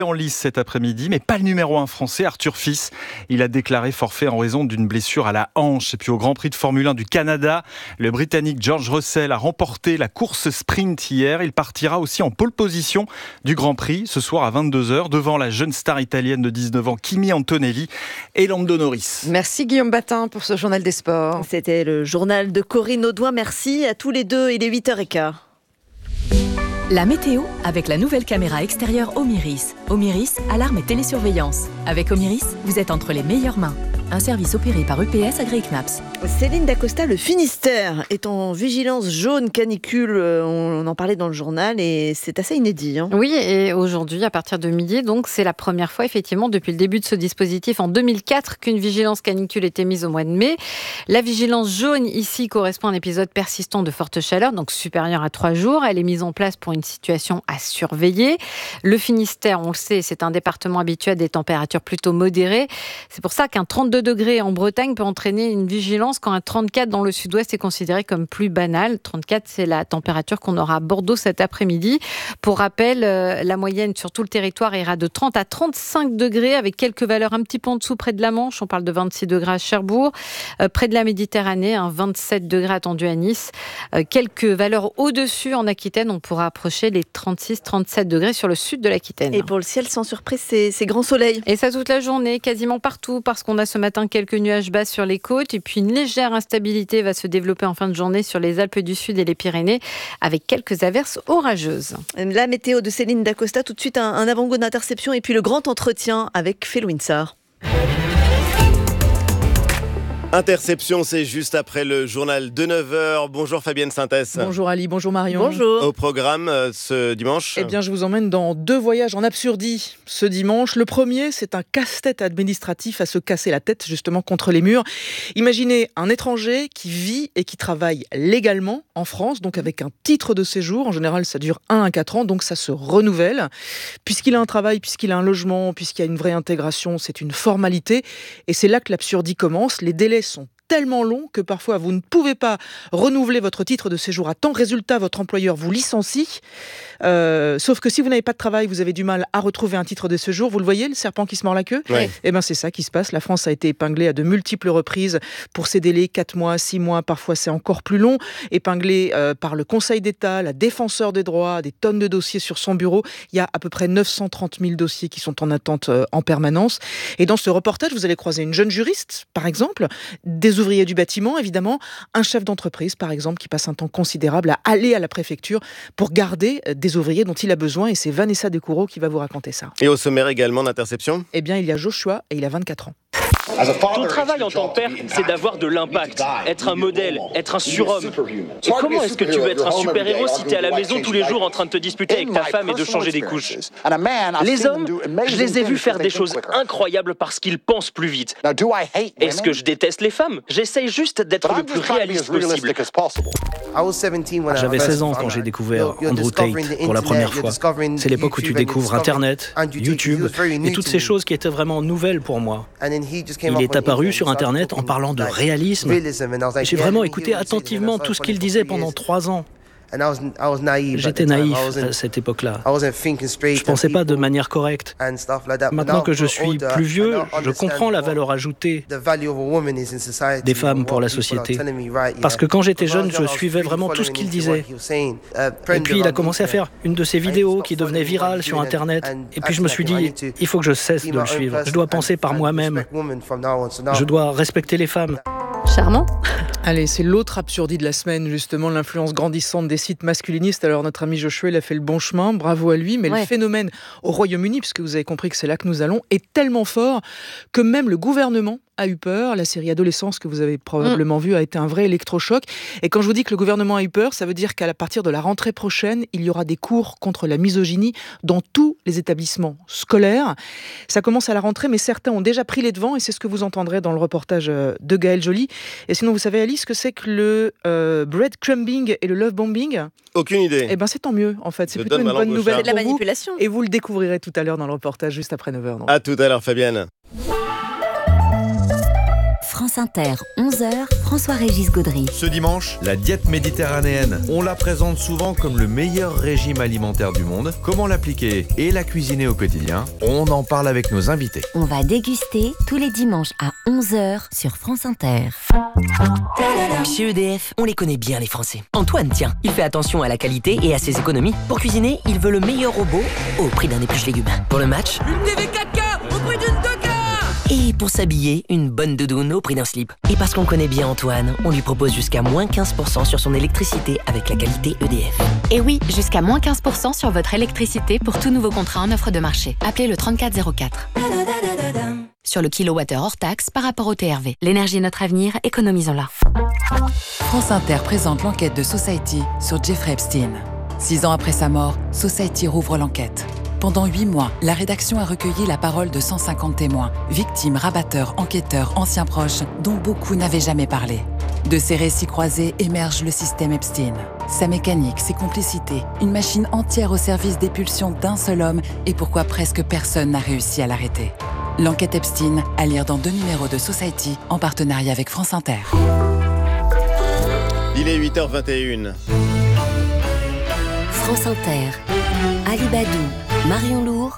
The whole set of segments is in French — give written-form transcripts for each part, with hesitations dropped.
En lice cet après-midi, mais pas le numéro 1 français, Arthur Fils. Il a déclaré forfait en raison d'une blessure à la hanche. Et puis au Grand Prix de Formule 1 du Canada, le Britannique George Russell a remporté la course sprint hier. Il partira aussi en pole position du Grand Prix ce soir à 22h devant la jeune star italienne de 19 ans Kimi Antonelli et Lando Norris. Merci Guillaume Batin pour ce journal des sports. C'était le journal de Corinne Audouin. Merci à tous les deux. Il est 8h15. La météo avec la nouvelle caméra extérieure Omiris. Omiris, alarme et télésurveillance. Avec Omiris, vous êtes entre les meilleures mains. Un service opéré par EPS AgriKnaps. Céline Dacosta, le Finistère est en vigilance jaune canicule. On en parlait dans le journal et c'est assez inédit. Oui, et aujourd'hui, à partir de midi, donc c'est la première fois, effectivement, depuis le début de ce dispositif en 2004, qu'une vigilance canicule était mise au mois de mai. La vigilance jaune, ici, correspond à un épisode persistant de forte chaleur, donc supérieur à 3 jours. Elle est mise en place pour une situation à surveiller. Le Finistère, on le sait, c'est un département habitué à des températures plutôt modérées. C'est pour ça qu'un 32 degrés en Bretagne peut entraîner une vigilance quand un 34 dans le sud-ouest est considéré comme plus banal. 34, c'est la température qu'on aura à Bordeaux cet après-midi. Pour rappel, la moyenne sur tout le territoire ira de 30 à 35 degrés avec quelques valeurs un petit peu en dessous près de la Manche. On parle de 26 degrés à Cherbourg. Près de la Méditerranée, 27 degrés attendus à Nice. Quelques valeurs au-dessus en Aquitaine. On pourra approcher les 36-37 degrés sur le sud de l'Aquitaine. Et pour le ciel, sans surprise, c'est grand soleil. Et ça toute la journée, quasiment partout, parce qu'on a ce matin quelques nuages bas sur les côtes et puis une légère instabilité va se développer en fin de journée sur les Alpes du Sud et les Pyrénées avec quelques averses orageuses. La météo de Céline Dacosta, tout de suite un avant-goût d'interception et puis le grand entretien avec Phil Windsor. Interception, c'est juste après le journal de 9h. Bonjour Fabienne Sintès. Bonjour Ali, bonjour Marion. Bonjour. Au programme ce dimanche. Eh bien, je vous emmène dans 2 voyages en absurdie ce dimanche. Le premier, c'est un casse-tête administratif à se casser la tête justement contre les murs. Imaginez un étranger qui vit et qui travaille légalement en France, donc avec un titre de séjour. En général, ça dure 1 à 4 ans, donc ça se renouvelle. Puisqu'il a un travail, puisqu'il a un logement, puisqu'il y a une vraie intégration, c'est une formalité. Et c'est là que l'absurdie commence. Les délais sont tellement longs que parfois vous ne pouvez pas renouveler votre titre de séjour à temps. Résultat, votre employeur vous licencie. Sauf que si vous n'avez pas de travail, vous avez du mal à retrouver un titre de séjour. Vous le voyez, le serpent qui se mord la queue ? Ouais. Eh bien, c'est ça qui se passe. La France a été épinglée à de multiples reprises pour ces délais, 4 mois, 6 mois, parfois c'est encore plus long. Épinglée par le Conseil d'État, la Défenseure des droits, des tonnes de dossiers sur son bureau. Il y a à peu près 930 000 dossiers qui sont en attente en permanence. Et dans ce reportage, vous allez croiser une jeune juriste, par exemple, des ouvriers du bâtiment, évidemment, un chef d'entreprise, par exemple, qui passe un temps considérable à aller à la préfecture pour garder des ouvriers dont il a besoin. Et c'est Vanessa Descoureaux qui va vous raconter ça. Et au sommaire également d'interception. Eh bien, il y a Joshua et il a 24 ans. Ton travail en tant que père, c'est d'avoir de l'impact, être un modèle, être un surhomme. Et comment est-ce que tu veux être un super-héros si t'es à la maison tous les jours en train de te disputer avec ta femme et de changer des couches ? Les hommes, je les ai vus faire des choses incroyables parce qu'ils pensent plus vite. Est-ce que je déteste les femmes ? J'essaye juste d'être le plus réaliste possible. J'avais 16 ans quand j'ai découvert Andrew Tate pour la première fois. C'est l'époque où tu découvres Internet, YouTube et toutes ces choses qui étaient vraiment nouvelles pour moi. Il est apparu sur Internet en parlant de réalisme. J'ai vraiment écouté attentivement tout ce qu'il disait pendant 3 ans. J'étais naïf à cette époque-là. Je ne pensais pas de manière correcte. Maintenant que je suis plus vieux, je comprends la valeur ajoutée des femmes pour la société. Parce que quand j'étais jeune, je suivais vraiment tout ce qu'il disait. Et puis il a commencé à faire une de ces vidéos qui devenait virale sur Internet. Et puis je me suis dit, il faut que je cesse de le suivre. Je dois penser par moi-même. Je dois respecter les femmes. Charmant. Allez, c'est l'autre absurdie de la semaine, justement, l'influence grandissante des sites masculinistes. Alors, notre ami Joshua, il a fait le bon chemin, bravo à lui. Mais le phénomène au Royaume-Uni, puisque vous avez compris que c'est là que nous allons, est tellement fort que même le gouvernement a eu peur. La série Adolescence que vous avez probablement vue a été un vrai électrochoc. Et quand je vous dis que le gouvernement a eu peur, ça veut dire qu'à partir de la rentrée prochaine, il y aura des cours contre la misogynie dans tous les établissements scolaires. Ça commence à la rentrée, mais certains ont déjà pris les devants et c'est ce que vous entendrez dans le reportage de Gaël Joly. Et sinon, vous savez, Alice, ce que c'est que le breadcrumbing et le love bombing ? Aucune idée. Eh bien, c'est tant mieux, en fait. C'est plutôt une bonne nouvelle C'est de la pour vous. manipulation. Et vous le découvrirez tout à l'heure dans le reportage, juste après 9h. À tout à l'heure, Fabienne. France Inter, 11h, François-Régis Gaudry. Ce dimanche, la diète méditerranéenne. On la présente souvent comme le meilleur régime alimentaire du monde. Comment l'appliquer et la cuisiner au quotidien? On en parle avec nos invités. On va déguster tous les dimanches à 11h sur France Inter. Chez EDF, on les connaît bien les Français. Antoine, tiens, il fait attention à la qualité et à ses économies. Pour cuisiner, il veut le meilleur robot au prix d'un épluche légumes. Pour le match, une TV 4K au prix d'une 2K. Et pour s'habiller, une bonne doudoune au prix d'un slip. Et parce qu'on connaît bien Antoine, on lui propose jusqu'à moins 15% sur son électricité avec la qualité EDF. Et oui, jusqu'à moins 15% sur votre électricité pour tout nouveau contrat en offre de marché. Appelez le 3404. Sur le kilowattheure hors taxe par rapport au TRV. L'énergie est notre avenir, économisons-la. France Inter présente l'enquête de Society sur Jeffrey Epstein. 6 ans après sa mort, Society rouvre l'enquête. Pendant 8 mois, la rédaction a recueilli la parole de 150 témoins, victimes, rabatteurs, enquêteurs, anciens proches, dont beaucoup n'avaient jamais parlé. De ces récits croisés émerge le système Epstein. Sa mécanique, ses complicités, une machine entière au service des pulsions d'un seul homme et pourquoi presque personne n'a réussi à l'arrêter. L'enquête Epstein, à lire dans 2 numéros de Society, en partenariat avec France Inter. Il est 8h21. France Inter, Ali Badou, Marion Lourd,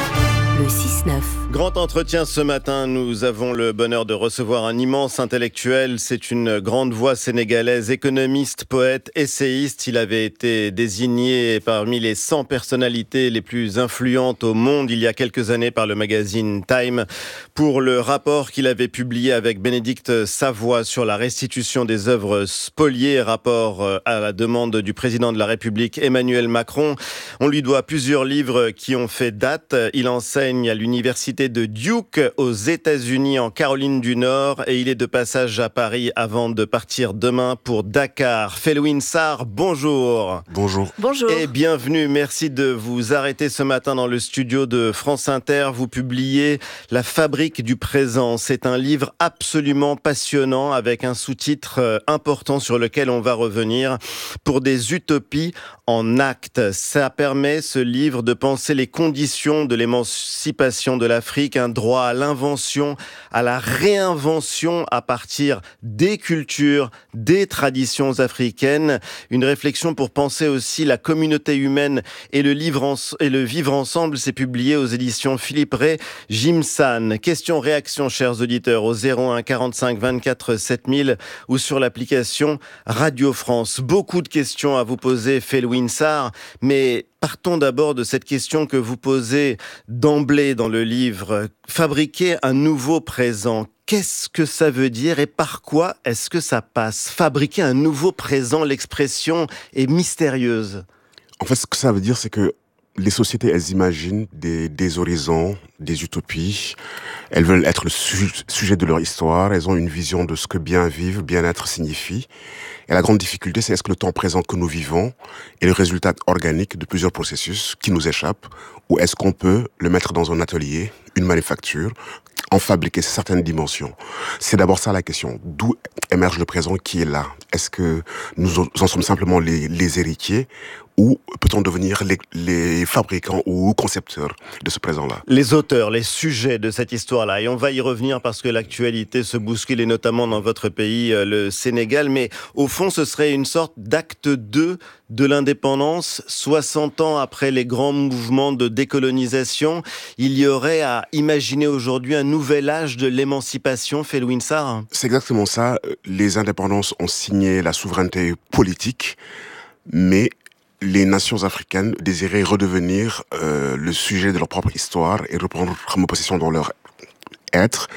le 6-9. Grand entretien ce matin, nous avons le bonheur de recevoir un immense intellectuel. C'est une grande voix sénégalaise, économiste, poète, essayiste. Il avait été désigné parmi les 100 personnalités les plus influentes au monde il y a quelques années par le magazine Time pour le rapport qu'il avait publié avec Bénédicte Savoy sur la restitution des œuvres spoliées, rapport à la demande du président de la République Emmanuel Macron. On lui doit plusieurs livres qui ont fait date. Il enseigne à l'université de Duke aux États-Unis en Caroline du Nord et il est de passage à Paris avant de partir demain pour Dakar. Felwine Sarr, bonjour. Bonjour. Bonjour. Et bienvenue. Merci de vous arrêter ce matin dans le studio de France Inter. Vous publiez La fabrique du présent. C'est un livre absolument passionnant avec un sous-titre important sur lequel on va revenir. Pour des utopies en actes. Ça permet, ce livre, de penser les conditions de l'émancipation de l'Afrique, un droit à l'invention, à la réinvention à partir des cultures, des traditions africaines. Une réflexion pour penser aussi la communauté humaine et le vivre ensemble. C'est publié aux éditions Philippe Ray, Jimsan. Question-réaction, chers auditeurs, au 01 45 24 7000 ou sur l'application Radio France. Beaucoup de questions à vous poser, Felwine Sarr, mais partons d'abord de cette question que vous posez d'emblée dans le livre. Fabriquer un nouveau présent, qu'est-ce que ça veut dire et par quoi est-ce que ça passe? Fabriquer un nouveau présent, l'expression est mystérieuse. En fait, ce que ça veut dire, c'est que les sociétés, elles imaginent des horizons, des utopies. Elles veulent être le sujet de leur histoire. Elles ont une vision de ce que bien vivre, bien-être signifie. Et la grande difficulté, c'est est-ce que le temps présent que nous vivons est le résultat organique de plusieurs processus qui nous échappent, ou est-ce qu'on peut le mettre dans un atelier, une manufacture, en fabriquer certaines dimensions? C'est d'abord ça la question. D'où émerge le présent qui est là? Est-ce que nous en sommes simplement les héritiers, ou peut-on devenir les fabricants ou concepteurs de ce présent-là? Les auteurs, les sujets de cette histoire-là. Et on va y revenir parce que l'actualité se bouscule, et notamment dans votre pays, le Sénégal. Mais au fond, ce serait une sorte d'acte 2 de l'indépendance. 60 ans après les grands mouvements de décolonisation, il y aurait à imaginer aujourd'hui un nouvel âge de l'émancipation, Felwine Sarr? C'est exactement ça. Les indépendances ont signé la souveraineté politique, mais les nations africaines désiraient redevenir le sujet de leur propre histoire et reprendre possession dans leur être.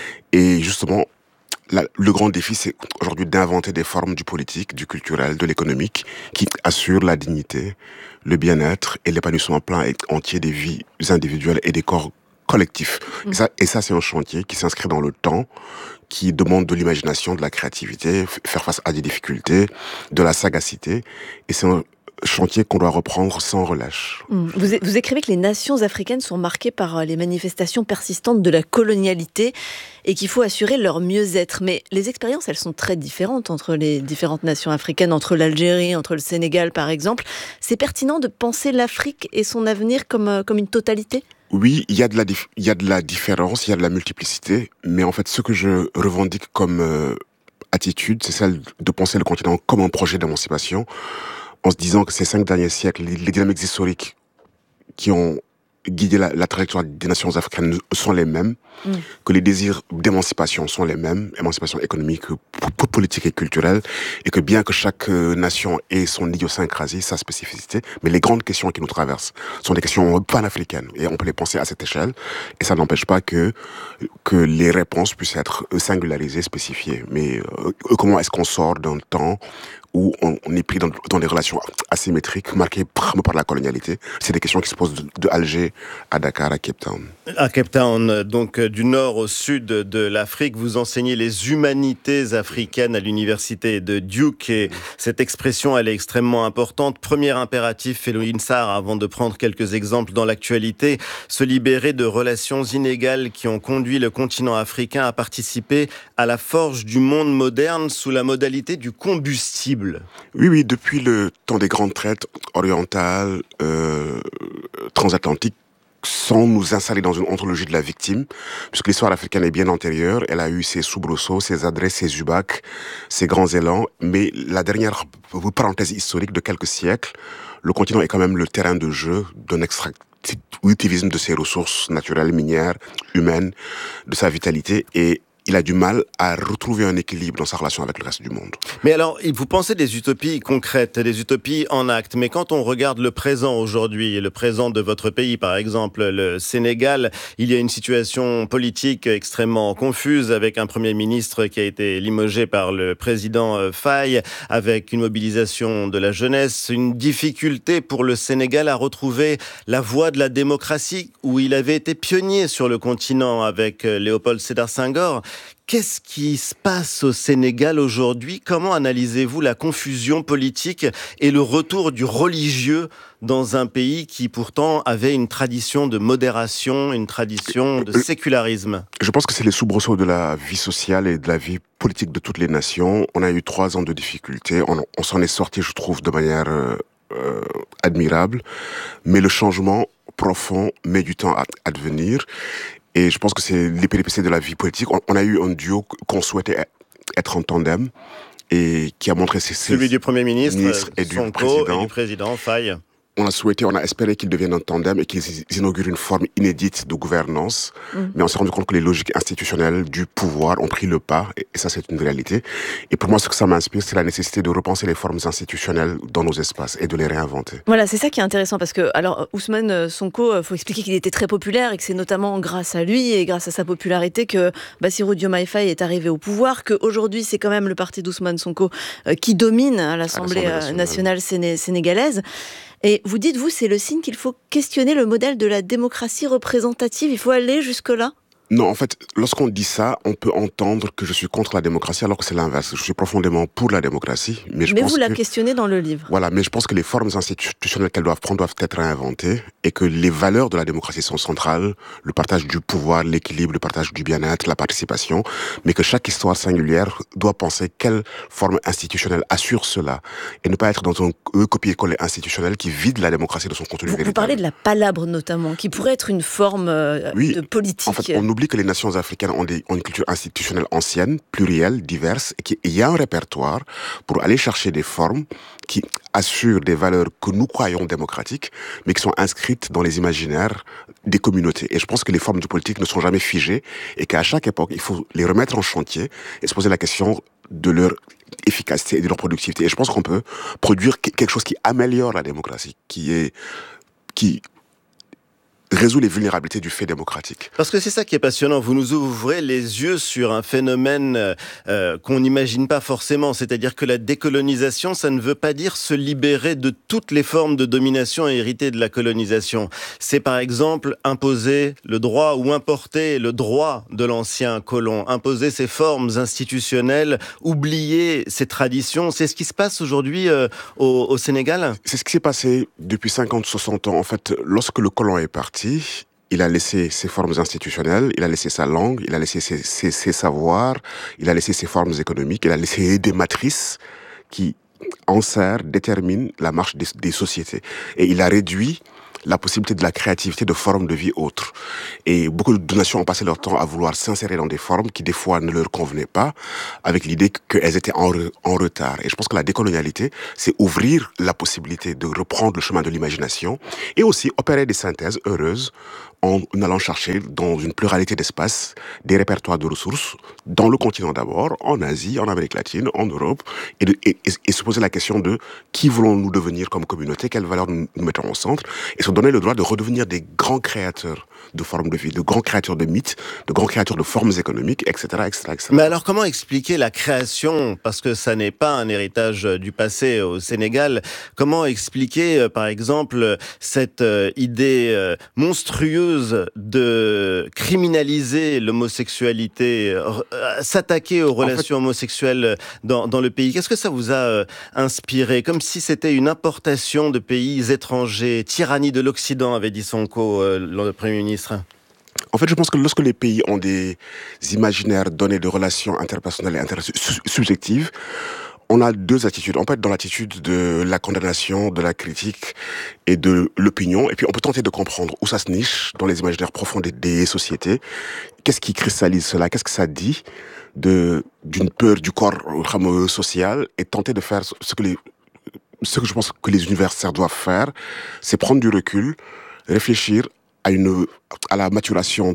Et justement, le grand défi, c'est aujourd'hui d'inventer des formes du politique, du culturel, de l'économique qui assurent la dignité, le bien-être et l'épanouissement plein et entier des vies individuelles et des corps collectifs. Et ça, c'est un chantier qui s'inscrit dans le temps, qui demande de l'imagination, de la créativité, faire face à des difficultés, de la sagacité. Et c'est un chantier qu'on doit reprendre sans relâche. Vous écrivez que les nations africaines sont marquées par les manifestations persistantes de la colonialité et qu'il faut assurer leur mieux-être. Mais les expériences, elles sont très différentes entre les différentes nations africaines, entre l'Algérie, entre le Sénégal par exemple. C'est pertinent de penser l'Afrique et son avenir comme une totalité ? Oui, il y a de la différence, il y a de la multiplicité, mais en fait, ce que je revendique comme attitude, c'est celle de penser le continent comme un projet d'émancipation, en se disant que ces 5 derniers siècles, les dynamiques historiques qui ont guidé la trajectoire des nations africaines sont les mêmes, que les désirs d'émancipation sont les mêmes, émancipation économique, politique et culturelle, et que bien que chaque nation ait son idiosyncrasie, sa spécificité, mais les grandes questions qui nous traversent sont des questions panafricaines, et on peut les penser à cette échelle, et ça n'empêche pas que les réponses puissent être singularisées, spécifiées. Mais comment est-ce qu'on sort d'un temps où on est pris dans des relations asymétriques, marquées par la colonialité? C'est des questions qui se posent de Alger à Dakar, à Cape Town. À Cape Town, donc du nord au sud de l'Afrique, vous enseignez les humanités africaines à l'université de Duke, et cette expression, elle est extrêmement importante. Premier impératif, Felwine Sarr, avant de prendre quelques exemples dans l'actualité, se libérer de relations inégales qui ont conduit le continent africain à participer à la forge du monde moderne sous la modalité du combustible. Oui, depuis le temps des grandes traites orientales, transatlantiques, sans nous installer dans une ontologie de la victime, puisque l'histoire africaine est bien antérieure. Elle a eu ses soubresauts, ses adresses, ses ubacs, ses grands élans. Mais la dernière parenthèse historique de quelques siècles, le continent est quand même le terrain de jeu d'un extractivisme de ses ressources naturelles, minières, humaines, de sa vitalité, et il a du mal à retrouver un équilibre dans sa relation avec le reste du monde. Mais alors, vous pensez des utopies concrètes, des utopies en actes, mais quand on regarde le présent aujourd'hui, et le présent de votre pays, par exemple, le Sénégal, il y a une situation politique extrêmement confuse, avec un Premier ministre qui a été limogé par le président Faye, avec une mobilisation de la jeunesse, une difficulté pour le Sénégal à retrouver la voie de la démocratie, où il avait été pionnier sur le continent avec Léopold Sédar Senghor. Qu'est-ce qui se passe au Sénégal aujourd'hui? Comment analysez-vous la confusion politique et le retour du religieux dans un pays qui pourtant avait une tradition de modération, une tradition de sécularisme? Je pense que c'est les soubresauts de la vie sociale et de la vie politique de toutes les nations. On a eu 3 ans de difficultés. On s'en est sorti, je trouve, de manière admirable. Mais le changement profond met du temps à advenir. Et je pense que c'est les péripéties de la vie politique. On a eu un duo qu'on souhaitait être en tandem et qui a montré celui du Premier ministre et du président Faye. On a espéré qu'ils deviennent un tandem et qu'ils inaugurent une forme inédite de gouvernance. Mais on s'est rendu compte que les logiques institutionnelles du pouvoir ont pris le pas, et ça c'est une réalité. Et pour moi, ce que ça m'inspire, c'est la nécessité de repenser les formes institutionnelles dans nos espaces et de les réinventer. Voilà, c'est ça qui est intéressant, parce que alors Ousmane Sonko, faut expliquer qu'il était très populaire et que c'est notamment grâce à lui et grâce à sa popularité que Bassirou Diomaye Faye est arrivé au pouvoir, qu'aujourd'hui c'est quand même le parti d'Ousmane Sonko qui domine à l'Assemblée nationale sénégalaise. Et vous dites, vous, c'est le signe qu'il faut questionner le modèle de la démocratie représentative. Il faut aller jusque-là ? Non, en fait, lorsqu'on dit ça, on peut entendre que je suis contre la démocratie, alors que c'est l'inverse. Je suis profondément pour la démocratie. Mais vous la questionnez dans le livre. Voilà, mais je pense que les formes institutionnelles qu'elles doivent prendre doivent être réinventées, et que les valeurs de la démocratie sont centrales, le partage du pouvoir, l'équilibre, le partage du bien-être, la participation, mais que chaque histoire singulière doit penser quelle forme institutionnelle assure cela, et ne pas être dans un copier-coller institutionnel qui vide la démocratie de son contenu véritable. Vous parlez de la palabre notamment, qui pourrait être une forme de politique. En fait, on oublie que les nations africaines ont une culture institutionnelle ancienne, plurielle, diverse, et qu'il y a un répertoire pour aller chercher des formes qui assurent des valeurs que nous croyons démocratiques, mais qui sont inscrites dans les imaginaires des communautés. Et je pense que les formes du politique ne sont jamais figées, et qu'à chaque époque, il faut les remettre en chantier et se poser la question de leur efficacité et de leur productivité. Et je pense qu'on peut produire quelque chose qui améliore la démocratie, qui résout les vulnérabilités du fait démocratique. Parce que c'est ça qui est passionnant. Vous nous ouvrez les yeux sur un phénomène qu'on n'imagine pas forcément. C'est-à-dire que la décolonisation, ça ne veut pas dire se libérer de toutes les formes de domination héritées de la colonisation. C'est par exemple imposer le droit ou importer le droit de l'ancien colon, imposer ses formes institutionnelles, oublier ses traditions. C'est ce qui se passe aujourd'hui au Sénégal ? C'est ce qui s'est passé depuis 50-60 ans. En fait, lorsque le colon est parti, il a laissé ses formes institutionnelles, il a laissé sa langue, il a laissé ses savoirs, il a laissé ses formes économiques, il a laissé des matrices qui, en serre, déterminent la marche des sociétés. Et il a réduit la possibilité de la créativité de formes de vie autres. Et beaucoup de nations ont passé leur temps à vouloir s'insérer dans des formes qui des fois ne leur convenaient pas, avec l'idée qu'elles étaient en retard. Et je pense que la décolonialité, c'est ouvrir la possibilité de reprendre le chemin de l'imagination et aussi opérer des synthèses heureuses en allant chercher dans une pluralité d'espaces des répertoires de ressources, dans le continent d'abord, en Asie, en Amérique latine, en Europe, et se poser la question de qui voulons-nous devenir comme communauté, quelles valeurs nous mettons au centre, et se donner le droit de redevenir des grands créateurs de formes de vie, de grands créateurs de mythes, de grands créateurs de formes économiques, etc., etc., etc. Mais alors comment expliquer la création, parce que ça n'est pas un héritage du passé au Sénégal, comment expliquer par exemple cette idée monstrueuse de criminaliser l'homosexualité, s'attaquer aux relations homosexuelles dans le pays? Qu'est-ce que ça vous a inspiré? Comme si c'était une importation de pays étrangers, tyrannie de l'Occident, avait dit Sonko, le Premier ministre. En fait, je pense que lorsque les pays ont des imaginaires donnés de relations interpersonnelles et intersubjectives, on a deux attitudes. On peut être dans l'attitude de la condamnation, de la critique et de l'opinion. Et puis, on peut tenter de comprendre où ça se niche dans les imaginaires profonds des sociétés. Qu'est-ce qui cristallise cela? Qu'est-ce que ça dit d'une peur du corps social? Et tenter de faire ce que je pense que les universitaires doivent faire, c'est prendre du recul, réfléchir à la maturation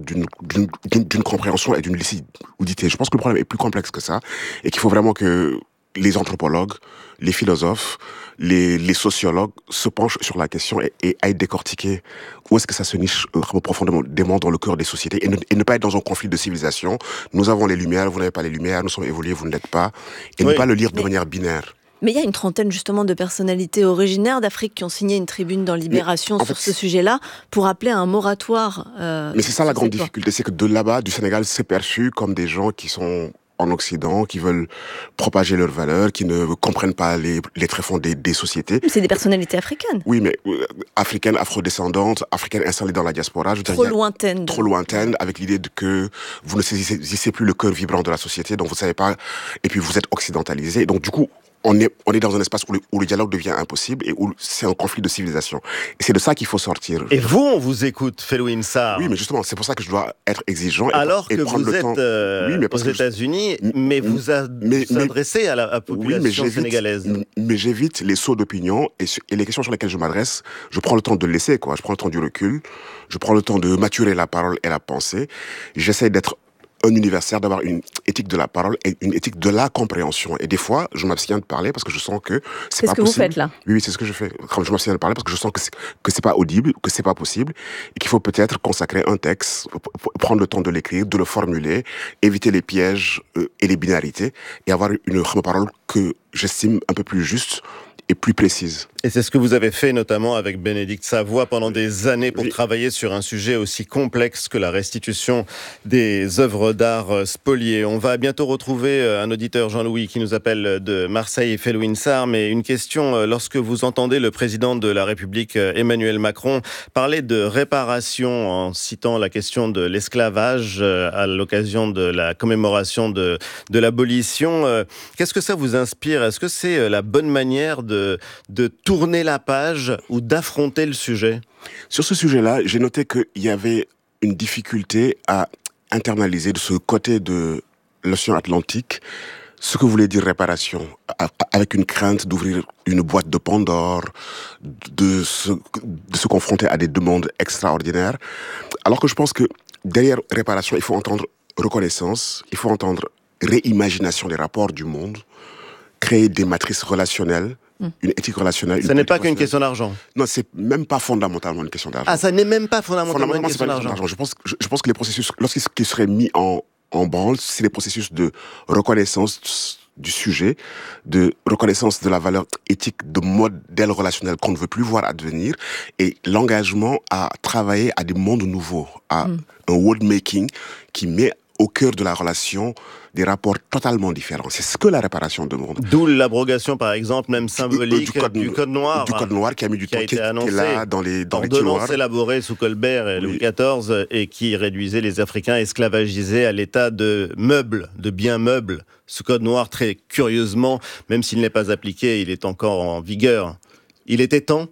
d'une compréhension et d'une lucidité. Je pense que le problème est plus complexe que ça et qu'il faut vraiment que les anthropologues, les philosophes, les sociologues se penchent sur la question et aillent décortiquer où est-ce que ça se niche profondément dans le cœur des sociétés et ne pas être dans un conflit de civilisation. Nous avons les Lumières, vous n'avez pas les Lumières, nous sommes évolués, vous ne l'êtes pas. Et ne pas le lire de manière binaire. Mais il y a une trentaine justement de personnalités originaires d'Afrique qui ont signé une tribune dans Libération sur ce sujet-là pour appeler à un moratoire. Mais c'est ça la grande difficulté, c'est que de là-bas, du Sénégal, c'est perçu comme des gens qui sont en Occident, qui veulent propager leurs valeurs, qui ne comprennent pas les tréfonds des sociétés. C'est des personnalités africaines. Oui, mais africaines, afrodescendantes, africaines installées dans la diaspora. Trop lointaines. Trop lointaines, avec l'idée que vous ne saisissez plus le cœur vibrant de la société, donc vous ne savez pas, et puis vous êtes occidentalisé. Donc du coup, on est dans un espace où le dialogue devient impossible et où c'est un conflit de civilisation. Et c'est de ça qu'il faut sortir. Et vous, on vous écoute, Felwine Sarr. Oui, mais justement, c'est pour ça que je dois être exigeant. Alors que vous êtes aux États-Unis, mais vous adressez à la population sénégalaise. Mais j'évite les sauts d'opinion et les questions sur lesquelles je m'adresse, je prends le temps de le laisser, quoi. Je prends le temps du recul, je prends le temps de maturer la parole et la pensée. J'essaie d'être un universitaire, d'avoir une éthique de la parole et une éthique de la compréhension. Et des fois, je m'abstiens de parler parce que je sens que c'est pas possible. C'est ce que vous faites là. Oui, c'est ce que je fais. Je m'abstiens de parler parce que je sens que c'est pas audible, que c'est pas possible, et qu'il faut peut-être consacrer un texte, prendre le temps de l'écrire, de le formuler, éviter les pièges et les binarités, et avoir une parole que j'estime un peu plus juste et plus précise. Et c'est ce que vous avez fait notamment avec Bénédicte Savoie pendant des années pour travailler sur un sujet aussi complexe que la restitution des œuvres d'art spoliées. On va bientôt retrouver un auditeur, Jean-Louis, qui nous appelle de Marseille, Felwine Sarr. Mais une question, lorsque vous entendez le président de la République, Emmanuel Macron, parler de réparation en citant la question de l'esclavage à l'occasion de la commémoration de l'abolition, qu'est-ce que ça vous inspire? Est-ce que c'est la bonne manière de tourner la page ou d'affronter le sujet? Sur ce sujet-là, j'ai noté qu'il y avait une difficulté à internaliser de ce côté de l'océan Atlantique ce que voulait dire réparation, avec une crainte d'ouvrir une boîte de Pandore, de se confronter à des demandes extraordinaires. Alors que je pense que derrière réparation, il faut entendre reconnaissance, il faut entendre réimagination des rapports du monde, créer des matrices relationnelles, une éthique relationnelle. Ça n'est pas qu'une question d'argent. Non, c'est même pas fondamentalement une question d'argent. Ah, ça n'est même pas fondamentalement une question d'argent. Je pense que les processus, lorsqu'ils seraient mis en branle, c'est les processus de reconnaissance du sujet, de reconnaissance de la valeur éthique, de modèles relationnels qu'on ne veut plus voir advenir, et l'engagement à travailler à des mondes nouveaux, à un world making qui met au cœur de la relation des rapports totalement différents. C'est ce que la réparation demande. D'où l'abrogation, par exemple, même symbolique, du Code noir. Du Code noir qui a mis du temps, qui est là dans les tiroirs. Ordonnance élaborée sous Colbert et Louis XIV et qui réduisait les Africains esclavagisés à l'état de meubles, de biens meubles. Ce Code noir, très curieusement, même s'il n'est pas appliqué, il est encore en vigueur. Il était temps.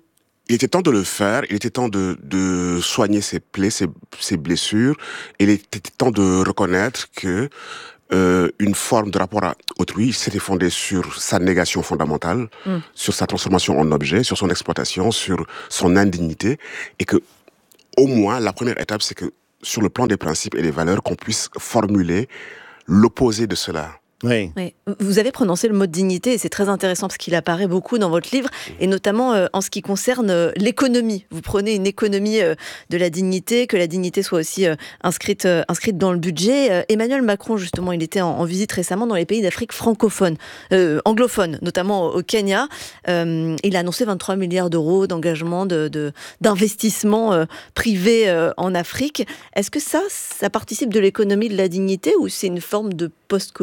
il était temps de le faire, il était temps de soigner ses plaies, ses blessures, il était temps de reconnaître que une forme de rapport à autrui s'était fondée sur sa négation fondamentale, sur sa transformation en objet, sur son exploitation, sur son indignité, et que, au moins, la première étape, c'est que, sur le plan des principes et des valeurs, qu'on puisse formuler l'opposé de cela. Oui. Vous avez prononcé le mot dignité et c'est très intéressant parce qu'il apparaît beaucoup dans votre livre et notamment en ce qui concerne l'économie. Vous prenez une économie de la dignité, que la dignité soit aussi inscrite dans le budget. Emmanuel Macron, justement, il était en visite récemment dans les pays d'Afrique francophone, anglophone, notamment au Kenya. Il a annoncé 23 milliards d'euros d'engagement d'investissement privé en Afrique. Est-ce que ça participe de l'économie de la dignité ou c'est une forme de post-colonialisme ?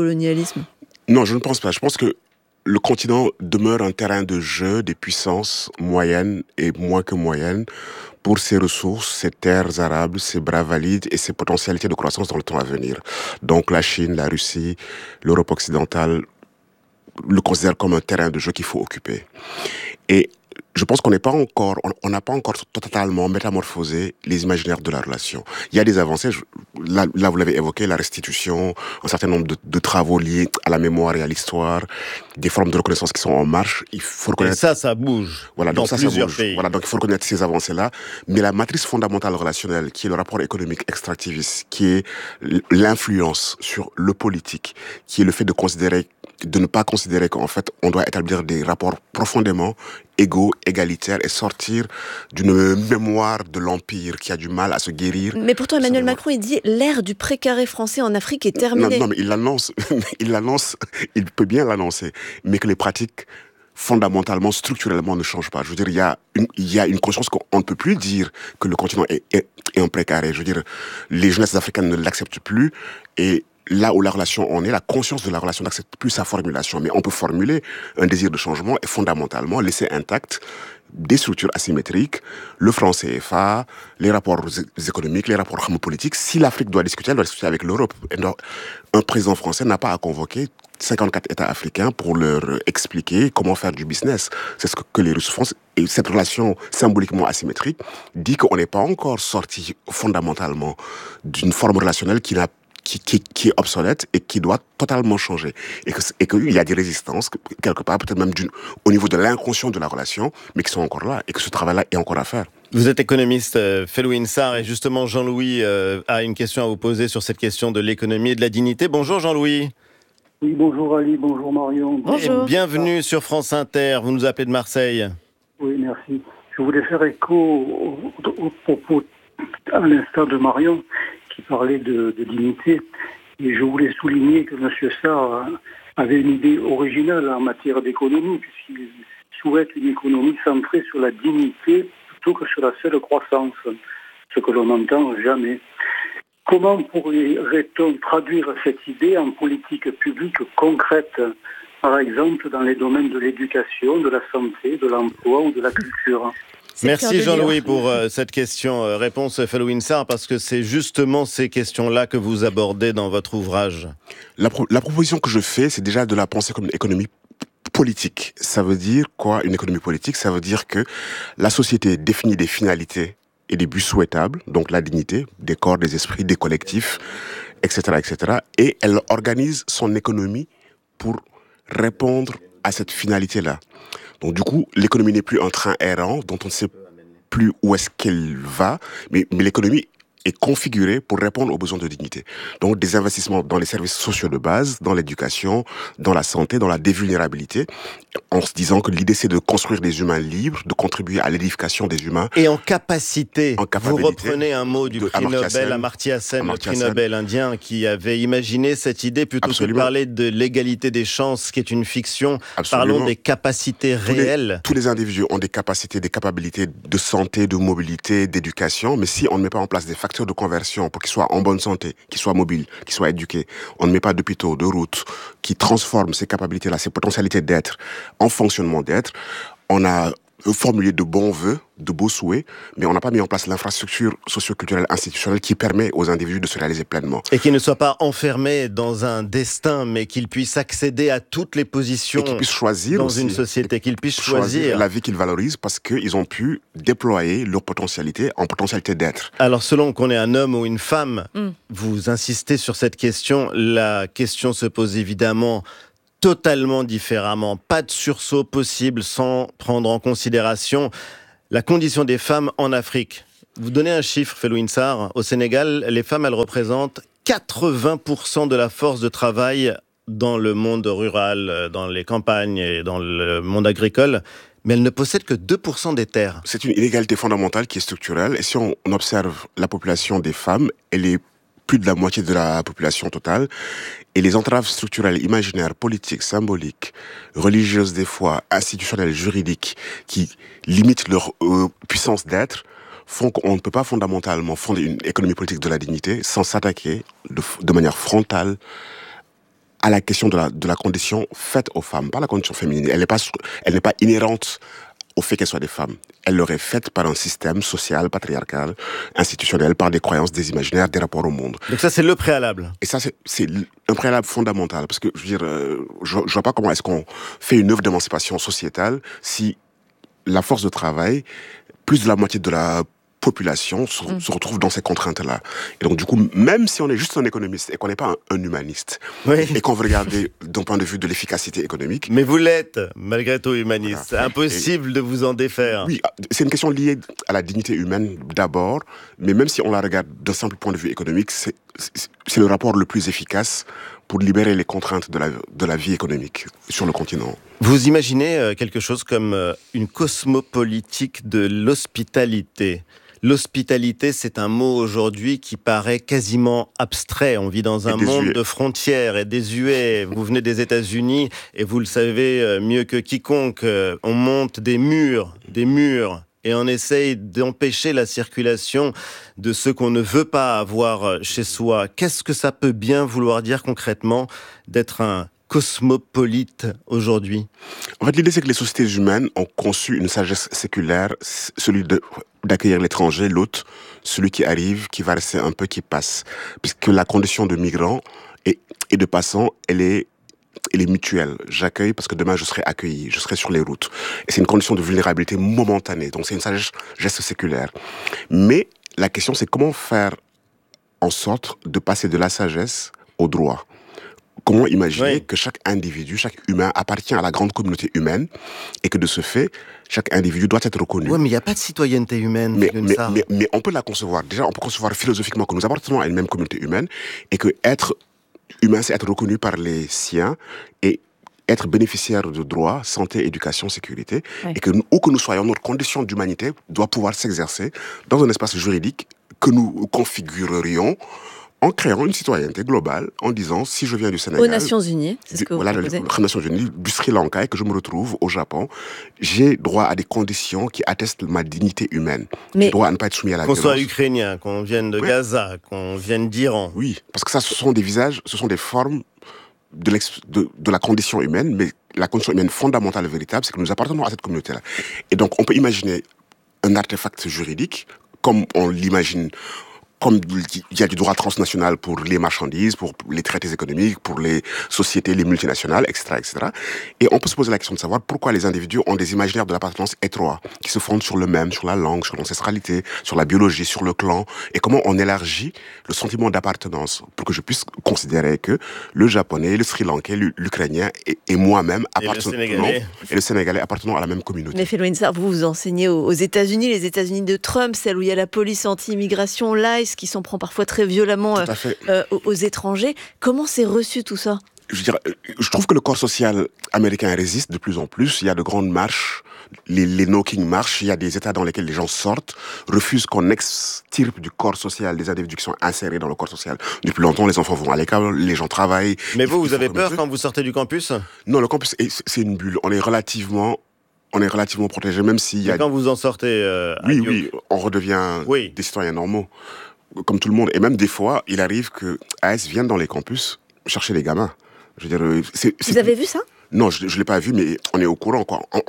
Non, je ne pense pas. Je pense que le continent demeure un terrain de jeu des puissances moyennes et moins que moyennes pour ses ressources, ses terres arables, ses bras valides et ses potentialités de croissance dans le temps à venir. Donc la Chine, la Russie, l'Europe occidentale le considèrent comme un terrain de jeu qu'il faut occuper. Et je pense qu'on n'a pas encore totalement métamorphosé les imaginaires de la relation. Il y a des avancées, là vous l'avez évoqué, la restitution, un certain nombre de travaux liés à la mémoire et à l'histoire, des formes de reconnaissance qui sont en marche. Il faut reconnaître... Et ça bouge dans plusieurs pays. Voilà, donc il faut reconnaître ces avancées-là. Mais la matrice fondamentale relationnelle, qui est le rapport économique extractiviste, qui est l'influence sur le politique, qui est le fait de ne pas considérer qu'en fait, on doit établir des rapports profondément égaux, égalitaires et sortir d'une mémoire de l'Empire qui a du mal à se guérir. Mais pourtant, Emmanuel Macron, il dit l'ère du précaré français en Afrique est terminée. Non, mais il l'annonce, il peut bien l'annoncer, mais que les pratiques fondamentalement, structurellement ne changent pas. Je veux dire, il y a une conscience qu'on ne peut plus dire que le continent est un précaré. Je veux dire, les jeunesses africaines ne l'acceptent plus et là où la relation en est, la conscience de la relation n'accepte plus sa formulation. Mais on peut formuler un désir de changement et fondamentalement laisser intact des structures asymétriques, le franc CFA, les rapports économiques, les rapports politiques. Si l'Afrique doit discuter, elle doit discuter avec l'Europe. Un président français n'a pas à convoquer 54 États africains pour leur expliquer comment faire du business. C'est ce que les Russes font. Et cette relation symboliquement asymétrique dit qu'on n'est pas encore sorti fondamentalement d'une forme relationnelle qui est obsolète et qui doit totalement changer. Et qu'il y a des résistances, quelque part, peut-être même au niveau de l'inconscient de la relation, mais qui sont encore là, et que ce travail-là est encore à faire. Vous êtes économiste, Felwine Sarr, et justement Jean-Louis a une question à vous poser sur cette question de l'économie et de la dignité. Bonjour Jean-Louis. Oui, bonjour Ali, bonjour Marion. Bonjour. Et bienvenue sur France Inter, vous nous appelez de Marseille. Oui, merci. Je voulais faire écho au propos à l'instant de Marion, qui parlait de dignité. Et je voulais souligner que M. Sarr avait une idée originale en matière d'économie, puisqu'il souhaite une économie centrée sur la dignité plutôt que sur la seule croissance, ce que l'on n'entend jamais. Comment pourrait-on traduire cette idée en politique publique concrète, par exemple dans les domaines de l'éducation, de la santé, de l'emploi ou de la culture ? Merci Jean-Louis pour cette question. Réponse Felwine Sarr, parce que c'est justement ces questions-là que vous abordez dans votre ouvrage. La proposition que je fais, c'est déjà de la penser comme une économie politique. Ça veut dire quoi, une économie politique ? Ça veut dire que la société définit des finalités et des buts souhaitables, donc la dignité, des corps, des esprits, des collectifs, etc., etc. Et elle organise son économie pour répondre à cette finalité-là. Donc du coup, l'économie n'est plus un train errant dont on ne sait plus où est-ce qu'elle va, mais l'économie est configurée pour répondre aux besoins de dignité. Donc des investissements dans les services sociaux de base, dans l'éducation, dans la santé, dans la dévulnérabilité, en se disant que l'idée c'est de construire des humains libres, de contribuer à l'édification des humains. Et en capacité. Vous reprenez un mot du prix Nobel, Amartya Sen, le prix Nobel indien, qui avait imaginé cette idée plutôt que de parler de l'égalité des chances, qui est une fiction. Absolument. Parlons des capacités réelles. Tous les individus ont des capacités, des capacités de santé, de mobilité, d'éducation, mais si on ne met pas en place des facteurs de conversion pour qu'ils soient en bonne santé, qu'ils soient mobiles, qu'ils soient éduqués, on ne met pas d'hôpitaux, de routes qui transforment ces capacités-là, ces potentialités d'être en fonctionnement d'être, on a formulé de bons vœux, de beaux souhaits, mais on n'a pas mis en place l'infrastructure socio-culturelle institutionnelle qui permet aux individus de se réaliser pleinement. Et qu'ils ne soient pas enfermés dans un destin, mais qu'ils puissent accéder à toutes les positions. Et qu'ils puissent choisir dans aussi, une société, qu'ils puissent choisir la vie qu'ils valorisent parce qu'ils ont pu déployer leur potentialité en potentialité d'être. Alors selon qu'on est un homme ou une femme, vous insistez sur cette question, la question se pose évidemment totalement différemment. Pas de sursaut possible sans prendre en considération la condition des femmes en Afrique. Vous donnez un chiffre, Felwine Sarr. Au Sénégal, les femmes, elles représentent 80% de la force de travail dans le monde rural, dans les campagnes et dans le monde agricole. Mais elles ne possèdent que 2% des terres. C'est une inégalité fondamentale qui est structurelle. Et si on observe la population des femmes, elle est plus de la moitié de la population totale. Et les entraves structurelles, imaginaires, politiques, symboliques, religieuses des fois, institutionnelles, juridiques, qui limitent leur puissance d'être, font qu'on ne peut pas fondamentalement fonder une économie politique de la dignité sans s'attaquer de manière frontale à la question de la condition faite aux femmes, pas la condition féminine. Elle n'est pas inhérente au fait qu'elles soient des femmes. Elle leur est faite par un système social, patriarcal, institutionnel, par des croyances, des imaginaires, des rapports au monde. Donc ça, c'est le préalable. Et ça, c'est un préalable fondamental. Parce que, je veux dire, je vois pas comment est-ce qu'on fait une œuvre d'émancipation sociétale si la force de travail, plus de la moitié de la population se retrouve dans ces contraintes-là. Et donc, du coup, même si on est juste un économiste et qu'on n'est pas un humaniste, et qu'on veut regarder d'un point de vue de l'efficacité économique... Mais vous l'êtes, malgré tout humaniste. Voilà. C'est impossible de vous en défaire. Oui, c'est une question liée à la dignité humaine d'abord, mais même si on la regarde d'un simple point de vue économique, c'est le rapport le plus efficace pour libérer les contraintes de la vie économique sur le continent. Vous imaginez quelque chose comme une cosmopolitique de l'hospitalité. L'hospitalité, c'est un mot aujourd'hui qui paraît quasiment abstrait. On vit dans un monde de frontières et désuet. Vous venez des États-Unis et vous le savez mieux que quiconque. On monte des murs, et on essaye d'empêcher la circulation de ce qu'on ne veut pas avoir chez soi. Qu'est-ce que ça peut bien vouloir dire concrètement d'être un cosmopolite aujourd'hui? En fait, l'idée, c'est que les sociétés humaines ont conçu une sagesse séculaire, celui d'accueillir l'étranger, l'autre, celui qui arrive, qui va rester un peu, qui passe. Puisque la condition de migrant et de passant, elle est mutuelle. J'accueille parce que demain je serai accueilli, je serai sur les routes. Et c'est une condition de vulnérabilité momentanée. Donc c'est une sagesse séculaire. Mais la question, c'est comment faire en sorte de passer de la sagesse au droit. Comment imaginer que chaque individu, chaque humain appartient à la grande communauté humaine et que de ce fait, chaque individu doit être reconnu. Oui, mais il n'y a pas de citoyenneté humaine. Mais on peut la concevoir. Déjà, on peut concevoir philosophiquement que nous appartenons à une même communauté humaine et que être humain, c'est être reconnu par les siens et être bénéficiaire de droits, santé, éducation, sécurité, et que où que nous soyons, notre condition d'humanité doit pouvoir s'exercer dans un espace juridique que nous configurerions en créant une citoyenneté globale, en disant, si je viens du Sénégal... Aux Nations Unies, c'est ce que vous proposez. Aux Nations Unies, du Sri Lanka, et que je me retrouve au Japon, j'ai droit à des conditions qui attestent ma dignité humaine. J'ai droit à ne pas être soumis à la violence. Qu'on soit ukrainien, qu'on vienne de Gaza, qu'on vienne d'Iran. Oui, parce que ça, ce sont des visages, ce sont des formes de la condition humaine, mais la condition humaine fondamentale et véritable, c'est que nous appartenons à cette communauté-là. Et donc, on peut imaginer un artefact juridique, comme on l'imagine... Comme il y a du droit transnational pour les marchandises, pour les traités économiques, pour les sociétés, les multinationales, etc., etc. Et on peut se poser la question de savoir pourquoi les individus ont des imaginaires de l'appartenance étroits, qui se fondent sur le même, sur la langue, sur l'ancestralité, sur la biologie, sur le clan, et comment on élargit le sentiment d'appartenance pour que je puisse considérer que le Japonais, le Sri Lankais, l'Ukrainien et moi-même appartenons, et le Sénégalais appartenons à la même communauté. Mais Felwine Sarr, vous enseignez aux États-Unis, les États-Unis de Trump, celle où il y a la police anti-immigration, l'ICE, qui s'en prend parfois très violemment aux étrangers. Comment c'est reçu tout ça ? Je trouve que le corps social américain résiste de plus en plus. Il y a de grandes marches, les no-king marches. Il y a des États dans lesquels les gens sortent, refusent qu'on extirpe du corps social des individus qui sont insérés dans le corps social. Depuis longtemps, les enfants vont à l'école, les gens travaillent. Mais vous avez peur quand vous sortez du campus ? Non, le campus, c'est une bulle. On est relativement protégé, même s'il y a... Et quand vous en sortez oui, on redevient des citoyens normaux, comme tout le monde. Et même des fois, il arrive que AS vienne dans les campus chercher les gamins. Je veux dire, vous avez vu ça ? Non, je ne l'ai pas vu, mais on est au courant, quoi.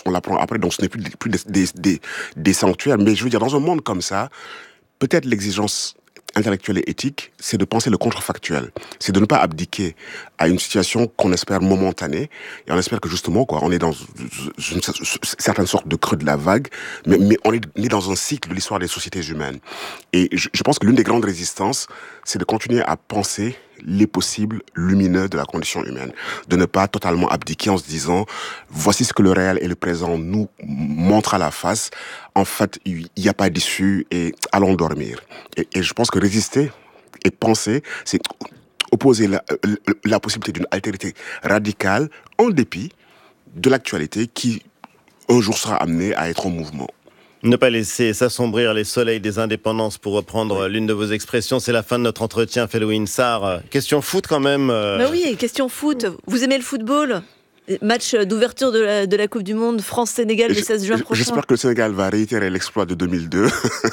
on l'apprend après, donc ce n'est plus des sanctuaires. Mais je veux dire, dans un monde comme ça, peut-être l'exigence intellectuelle et éthique, c'est de penser le contrefactuel. C'est de ne pas abdiquer à une situation qu'on espère momentanée. Et on espère que justement, on est dans une certaine sorte de creux de la vague, mais on est dans un cycle de l'histoire des sociétés humaines. Et je pense que l'une des grandes résistances, c'est de continuer à penser les possibles lumineux de la condition humaine. De ne pas totalement abdiquer en se disant, voici ce que le réel et le présent nous montrent à la face. En fait, il n'y a pas d'issue et allons dormir. Et je pense que résister et penser, c'est opposer la possibilité d'une altérité radicale en dépit de l'actualité qui, un jour, sera amenée à être en mouvement. Ne pas laisser s'assombrir les soleils des indépendances, pour reprendre l'une de vos expressions. C'est la fin de notre entretien, Felwine Sarr. Question foot quand même. Mais oui, question foot. Vous aimez le football ? Match d'ouverture de la Coupe du Monde, France-Sénégal le 16 juin prochain. J'espère que le Sénégal va réitérer l'exploit de 2002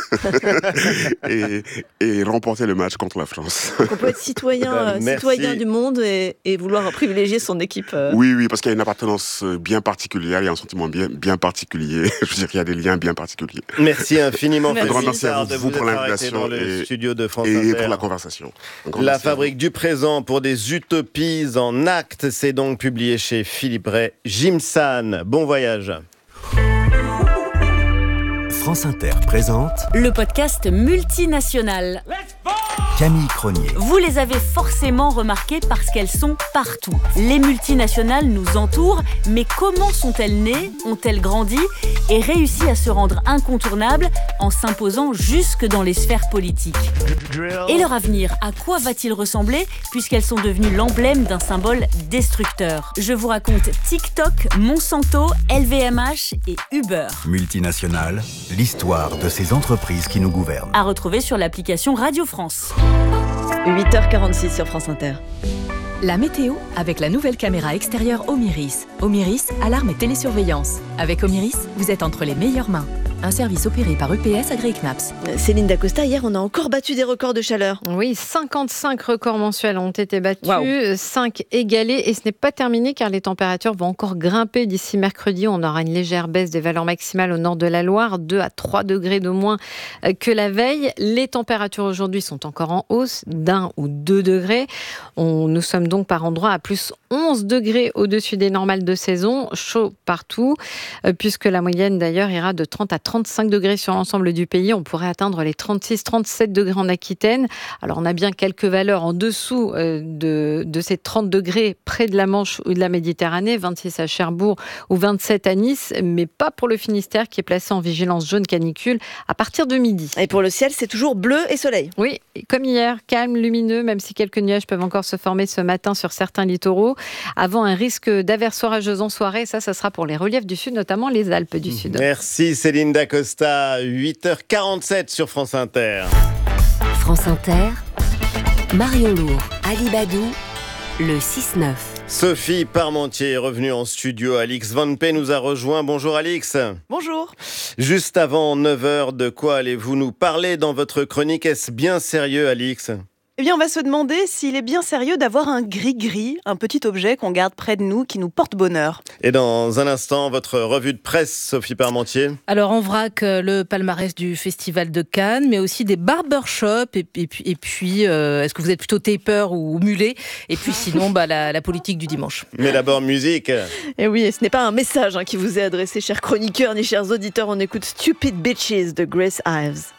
et remporter le match contre la France. On peut être citoyen du monde et vouloir privilégier son équipe. Oui, parce qu'il y a une appartenance bien particulière, il y a un sentiment bien particulier. Je veux dire qu'il y a des liens bien particuliers. Merci infiniment. Merci à vous pour l'invitation dans le studio de France et Inter. pour la conversation. La fabrique du présent pour des utopies en actes, c'est donc publié chez Philippe Ray. Jimsan, bon voyage. France Inter présente le podcast multinational. Camille Cronier. Vous les avez forcément remarquées parce qu'elles sont partout. Les multinationales nous entourent, mais comment sont-elles nées, ont-elles grandi et réussi à se rendre incontournables en s'imposant jusque dans les sphères politiques ? Et leur avenir, à quoi va-t-il ressembler puisqu'elles sont devenues l'emblème d'un symbole destructeur ? Je vous raconte TikTok, Monsanto, LVMH et Uber. Multinationales, l'histoire de ces entreprises qui nous gouvernent. À retrouver sur l'application Radio France. 8h46 sur France Inter. La météo avec la nouvelle caméra extérieure Omiris. Omiris, alarme et télésurveillance. Avec Omiris, vous êtes entre les meilleures mains. Un service opéré par UPS AgriKnaps. Céline Dacosta, hier on a encore battu des records de chaleur. Oui, 55 records mensuels ont été battus, 5 égalés et ce n'est pas terminé car les températures vont encore grimper d'ici mercredi. On aura une légère baisse des valeurs maximales au nord de la Loire, 2 à 3 degrés de moins que la veille. Les températures aujourd'hui sont encore en hausse d'1 ou 2 degrés. Nous sommes donc par endroits à plus 11 degrés au-dessus des normales de saison, chaud partout, puisque la moyenne d'ailleurs ira de 30 à 35 degrés sur l'ensemble du pays. On pourrait atteindre les 36-37 degrés en Aquitaine. Alors on a bien quelques valeurs en dessous de ces 30 degrés près de la Manche ou de la Méditerranée, 26 à Cherbourg ou 27 à Nice, mais pas pour le Finistère qui est placé en vigilance jaune canicule à partir de midi. Et pour le ciel, c'est toujours bleu et soleil. Oui, comme hier, calme, lumineux, même si quelques nuages peuvent encore se former ce matin sur certains littoraux, avant un risque d'averses orageuses en soirée. Ça sera pour les reliefs du sud, notamment les Alpes du Sud. Merci Céline Dacosta, 8h47 sur France Inter. France Inter, Marion Lourd, Ali Badou, le 6-9. Sophie Parmentier est revenue en studio. Alix Van P nous a rejoint. Bonjour Alix. Bonjour. Juste avant 9h, de quoi allez-vous nous parler dans votre chronique ? Est-ce bien sérieux, Alix ? Eh bien, on va se demander s'il est bien sérieux d'avoir un gris-gris, un petit objet qu'on garde près de nous, qui nous porte bonheur. Et dans un instant, votre revue de presse, Sophie Parmentier. Alors, en vrac, le palmarès du Festival de Cannes, mais aussi des barbershops, et puis est-ce que vous êtes plutôt taper ou mulet ? Et puis sinon, la politique du dimanche. Mais d'abord, musique. Et oui, et ce n'est pas un message qui vous est adressé, chers chroniqueurs ni chers auditeurs. On écoute Stupid Bitches de Grace Ives.